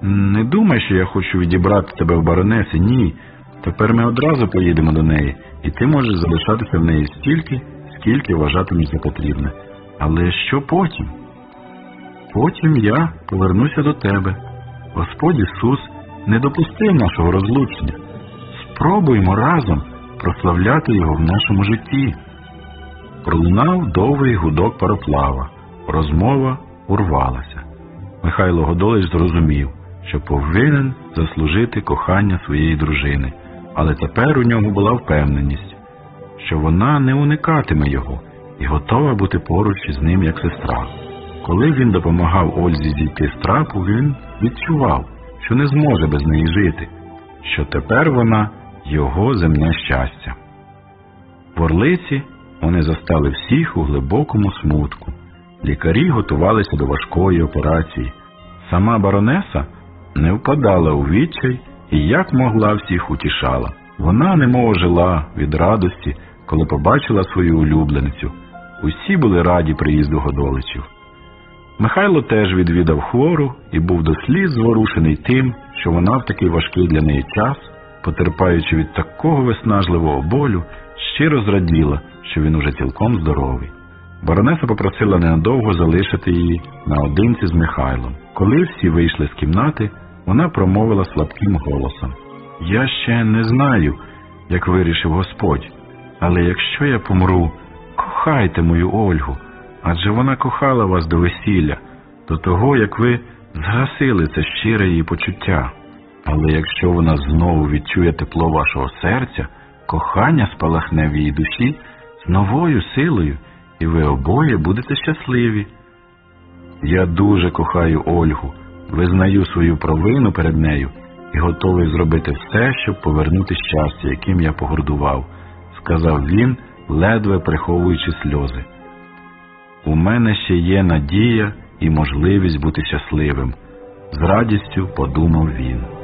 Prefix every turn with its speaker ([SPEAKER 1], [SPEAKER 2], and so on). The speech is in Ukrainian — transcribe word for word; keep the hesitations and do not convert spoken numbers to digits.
[SPEAKER 1] Не думай, що я хочу відібрати тебе в баронеси, ні. Тепер ми одразу поїдемо до неї, і ти можеш залишатися в неї стільки, скільки вважатимеш за потрібне. Але що потім? Потім я повернуся до тебе. Господь Ісус не допустив нашого розлучення. Спробуймо разом прославляти Його в нашому житті. Пролунав довгий гудок пароплава. Розмова урвалася. Михайло Годолич зрозумів, що повинен заслужити кохання своєї дружини, але тепер у нього була впевненість, що вона не уникатиме його і готова бути поруч із ним як сестра. Коли він допомагав Ользі зійти з трапу, він відчував, що не зможе без неї жити, що тепер вона його земне щастя. В Орлиці вони застали всіх у глибокому смутку. Лікарі готувалися до важкої операції. Сама баронеса не впадала у відчай і як могла всіх утішала. Вона немов жила від радості, коли побачила свою улюбленицю. Усі були раді приїзду Годоличів. Михайло теж відвідав хвору і був до сліз зворушений тим, що вона в такий важкий для неї час, потерпаючи від такого виснажливого болю, щиро зраділа, що він уже цілком здоровий. Баронеса попросила ненадовго залишити її наодинці з Михайлом. Коли всі вийшли з кімнати, вона промовила слабким голосом: «Я ще не знаю, як вирішив Господь, але якщо я помру, кохайте мою Ольгу, адже вона кохала вас до весілля, до того, як ви згасили це щире її почуття. Але якщо вона знову відчує тепло вашого серця, кохання спалахне в її душі з новою силою, і ви обоє будете щасливі. Я дуже кохаю Ольгу, визнаю свою провину перед нею і готовий зробити все, щоб повернути щастя, яким я погордував», – сказав він, ледве приховуючи сльози. «У мене ще є надія і можливість бути щасливим», – з радістю подумав він.